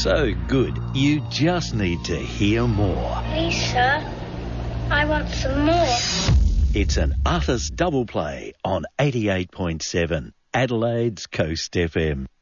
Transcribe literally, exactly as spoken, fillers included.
So good, you just need to hear more. Please, sir, I want some more. It's an artist double play on eighty-eight point seven, Adelaide's Coast F M.